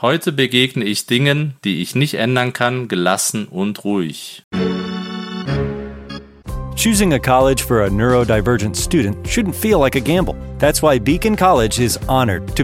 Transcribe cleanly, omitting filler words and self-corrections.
Heute begegne ich Dingen, die ich nicht ändern kann, gelassen und ruhig. Choosing a college for a neurodivergent student shouldn't feel like a gamble. That's why Beacon College is honored to